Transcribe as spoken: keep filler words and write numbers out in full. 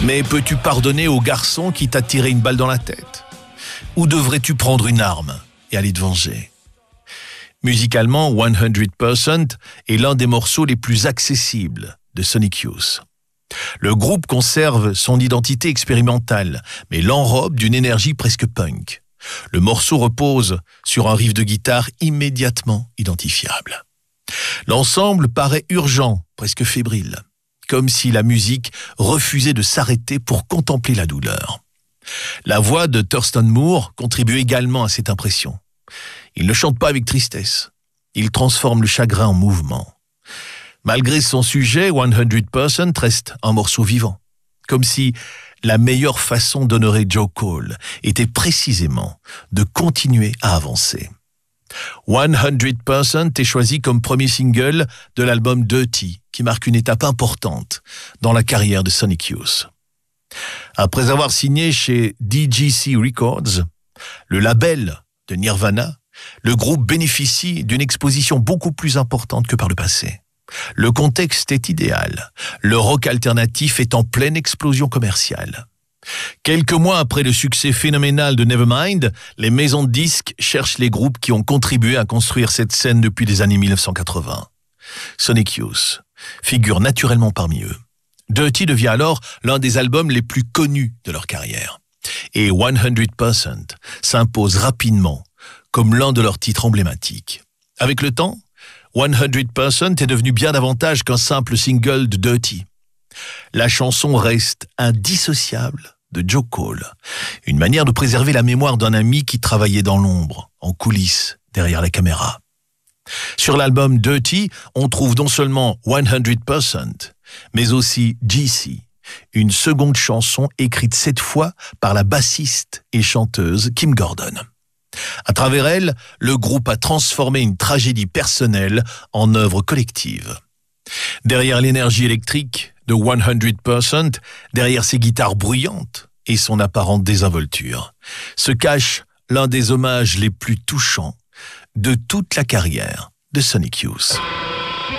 Mais peux-tu pardonner au garçon qui t'a tiré une balle dans la tête? Ou devrais-tu prendre une arme et aller te venger? Musicalement, cent pour cent est l'un des morceaux les plus accessibles de Sonic Youth. Le groupe conserve son identité expérimentale, mais l'enrobe d'une énergie presque punk. Le morceau repose sur un riff de guitare immédiatement identifiable. L'ensemble paraît urgent, presque fébrile, comme si la musique refusait de s'arrêter pour contempler la douleur. La voix de Thurston Moore contribue également à cette impression. Il ne chante pas avec tristesse, il transforme le chagrin en mouvement. Malgré son sujet, cent pour cent reste un morceau vivant, comme si la meilleure façon d'honorer Joe Cole était précisément de continuer à avancer. cent pour cent est choisi comme premier single de l'album Dirty, qui marque une étape importante dans la carrière de Sonic Youth. Après avoir signé chez D G C Records, le label de Nirvana, le groupe bénéficie d'une exposition beaucoup plus importante que par le passé. Le contexte est idéal. Le rock alternatif est en pleine explosion commerciale. Quelques mois après le succès phénoménal de Nevermind, les maisons de disques cherchent les groupes qui ont contribué à construire cette scène depuis les années mille neuf cent quatre-vingts. Sonic Youth figure naturellement parmi eux. Dirty devient alors l'un des albums les plus connus de leur carrière. Et cent pour cent s'impose rapidement comme l'un de leurs titres emblématiques. Avec le temps, cent pour cent est devenu bien davantage qu'un simple single de Dirty. La chanson reste indissociable de Joe Cole, une manière de préserver la mémoire d'un ami qui travaillait dans l'ombre, en coulisses, derrière la caméra. Sur l'album Dirty, on trouve non seulement cent pour cent, mais aussi G C, une seconde chanson écrite cette fois par la bassiste et chanteuse Kim Gordon. À travers elle, le groupe a transformé une tragédie personnelle en œuvre collective. Derrière l'énergie électrique de cent pour cent, derrière ses guitares bruyantes et son apparente désinvolture, se cache l'un des hommages les plus touchants de toute la carrière de Sonic Youth.